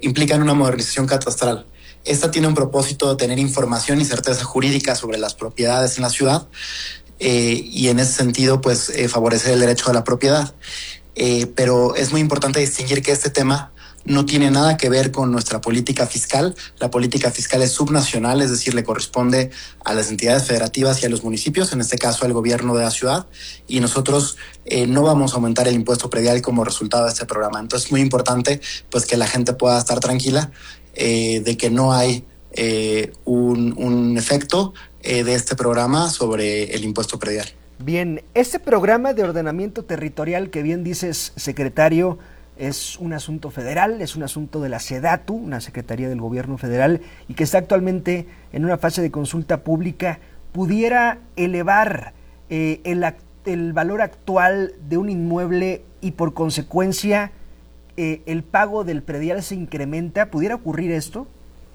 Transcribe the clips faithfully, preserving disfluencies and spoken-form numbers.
implican una modernización catastral. Esta tiene un propósito de tener información y certeza jurídica sobre las propiedades en la ciudad eh, y en ese sentido pues eh, favorecer el derecho a la propiedad. Eh, pero es muy importante distinguir que este tema no tiene nada que ver con nuestra política fiscal. La política fiscal es subnacional, es decir, le corresponde a las entidades federativas y a los municipios, en este caso al gobierno de la ciudad, y nosotros eh, no vamos a aumentar el impuesto predial como resultado de este programa. Entonces es muy importante pues que la gente pueda estar tranquila eh, de que no hay eh, un, un efecto eh, de este programa sobre el impuesto predial. Bien, este programa de ordenamiento territorial que bien dices, secretario, es un asunto federal, es un asunto de la SEDATU, una secretaría del gobierno federal, y que está actualmente en una fase de consulta pública. ¿Pudiera elevar eh, el, el valor actual de un inmueble y por consecuencia eh, el pago del predial se incrementa? ¿Pudiera ocurrir esto?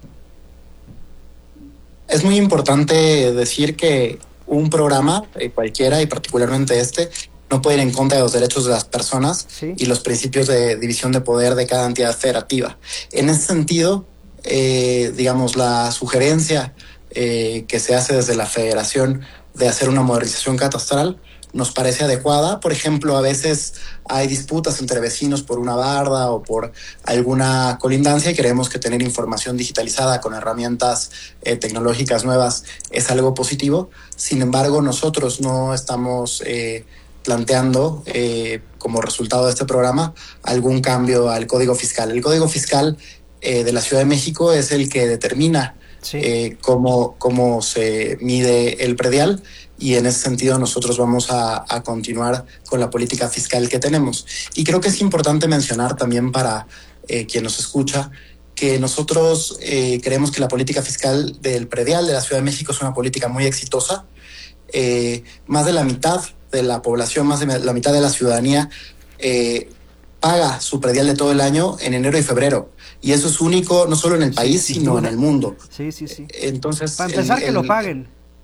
Es muy importante decir que un programa, eh, cualquiera y particularmente este, no puede ir en contra de los derechos de las personas sí. y los principios de división de poder de cada entidad federativa. En ese sentido, eh, digamos, la sugerencia eh, que se hace desde la federación de hacer una modernización catastral nos parece adecuada. Por ejemplo, a veces hay disputas entre vecinos por una barda o por alguna colindancia y creemos que tener información digitalizada con herramientas eh, tecnológicas nuevas es algo positivo. Sin embargo, nosotros no estamos eh, planteando eh, como resultado de este programa algún cambio al Código Fiscal. El Código Fiscal eh, de la Ciudad de México es el que determina sí. eh, cómo, cómo se mide el predial, y en ese sentido nosotros vamos a, a continuar con la política fiscal que tenemos. Y creo que es importante mencionar también para eh, quien nos escucha que nosotros eh, creemos que la política fiscal del predial de la Ciudad de México es una política muy exitosa. Eh, más de la mitad de la población, más de la mitad de la ciudadanía eh, paga su predial de todo el año en enero y febrero. Y eso es único no solo en el país, sí, sino en el mundo. Sí, sí, sí. Entonces, para empezar, el, que el, lo paguen.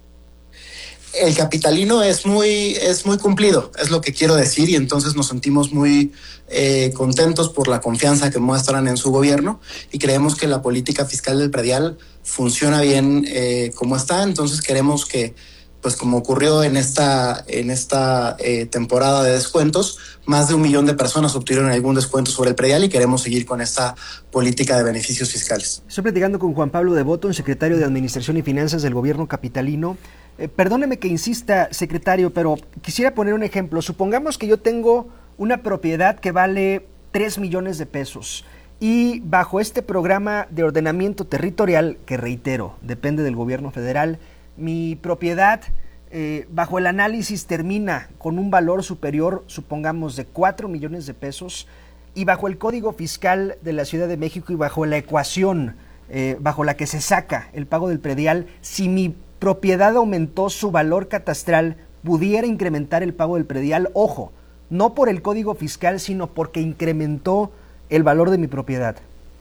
El capitalino es muy, es muy cumplido, es lo que quiero decir, y entonces nos sentimos muy eh, contentos por la confianza que muestran en su gobierno y creemos que la política fiscal del predial funciona bien eh, como está. Entonces queremos que, pues como ocurrió en esta, en esta eh, temporada de descuentos, más de un millón de personas obtuvieron algún descuento sobre el predial y queremos seguir con esta política de beneficios fiscales. Estoy platicando con Juan Pablo Devoto, secretario de Administración y Finanzas del gobierno capitalino. Eh, perdóneme que insista, secretario, pero quisiera poner un ejemplo. Supongamos que yo tengo una propiedad que vale tres millones de pesos y bajo este programa de ordenamiento territorial, que reitero, depende del gobierno federal, mi propiedad eh, bajo el análisis termina con un valor superior, supongamos, de cuatro millones de pesos, y bajo el Código Fiscal de la Ciudad de México y bajo la ecuación eh, bajo la que se saca el pago del predial, si mi propiedad aumentó su valor catastral, pudiera incrementar el pago del predial, ojo, no por el Código Fiscal, sino porque incrementó el valor de mi propiedad.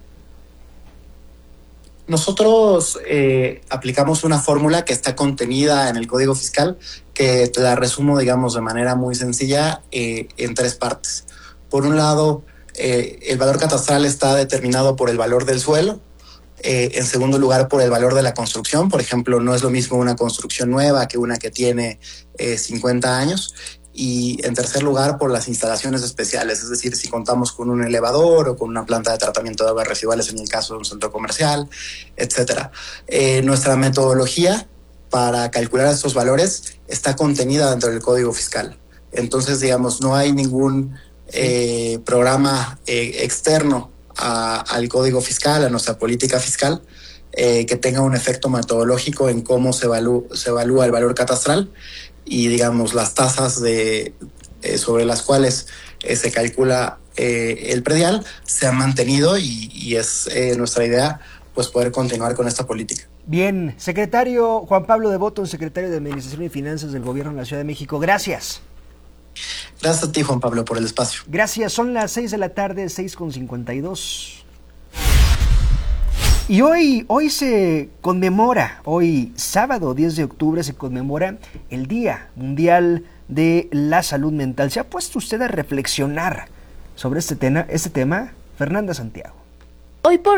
Nosotros eh, aplicamos una fórmula que está contenida en el Código Fiscal, que te la resumo, digamos, de manera muy sencilla eh, en tres partes. Por un lado, eh, el valor catastral está determinado por el valor del suelo. Eh, en segundo lugar, por el valor de la construcción. Por ejemplo, no es lo mismo una construcción nueva que una que tiene eh, cincuenta años. Y en tercer lugar, por las instalaciones especiales, es decir, si contamos con un elevador o con una planta de tratamiento de aguas residuales en el caso de un centro comercial, etcétera. Eh, nuestra metodología para calcular estos valores está contenida dentro del Código Fiscal. Entonces, digamos, no hay ningún eh, programa eh, externo a, al Código Fiscal, a nuestra política fiscal, eh, que tenga un efecto metodológico en cómo se evalúa, se evalúa el valor catastral. Y digamos las tasas de eh, sobre las cuales eh, se calcula eh, el predial se han mantenido y, y es eh, nuestra idea pues poder continuar con esta política. Bien, secretario Juan Pablo Devoto, secretario de Administración y Finanzas del Gobierno de la Ciudad de México, gracias. Gracias a ti, Juan Pablo, por el espacio. Gracias, son las seis de la tarde, seis con cincuenta y dos. Y hoy, hoy se conmemora, hoy sábado diez de octubre se conmemora el Día Mundial de la Salud Mental. ¿Se ha puesto usted a reflexionar sobre este tema, este tema? Fernanda Santiago. Hoy por